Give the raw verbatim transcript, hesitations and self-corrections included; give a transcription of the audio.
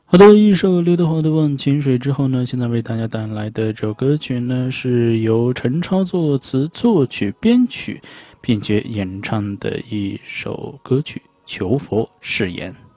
好的，一首刘德华的《忘情水》之后呢，现在为大家带来的这首歌曲呢，是由陈超作词、作曲、编曲，并且演唱的一首歌曲《求佛誓言》。